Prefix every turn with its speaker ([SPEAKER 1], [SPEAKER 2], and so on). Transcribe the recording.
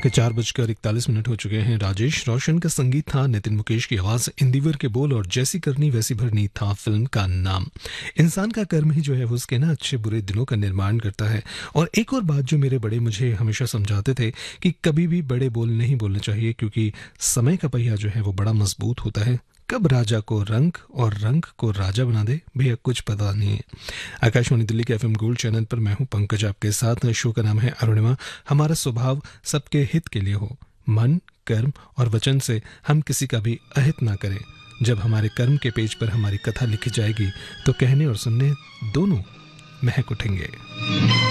[SPEAKER 1] के 4:41 हो चुके हैं। राजेश रोशन का संगीत था, नितिन मुकेश की आवाज, इंदिवर के बोल और जैसी करनी वैसी भरनी था फिल्म का नाम। इंसान का कर्म ही जो है वो उसके ना अच्छे बुरे दिनों का निर्माण करता है। और एक और बात जो मेरे बड़े मुझे हमेशा समझाते थे कि कभी भी बड़े बोल नहीं बोलने चाहिए, क्योंकि समय का पहिया जो है वो बड़ा मजबूत होता है। कब राजा को रंग और रंग को राजा बना दे भैया कुछ पता नहीं है। आकाशवाणी दिल्ली के एफएम गोल्ड चैनल पर मैं हूं पंकज आपके साथ। शो का नाम है अरुणिमा। हमारा स्वभाव सबके हित के लिए हो, मन कर्म और वचन से हम किसी का भी अहित ना करें। जब हमारे कर्म के पेज पर हमारी कथा लिखी जाएगी तो कहने और सुनने दोनों महक उठेंगे।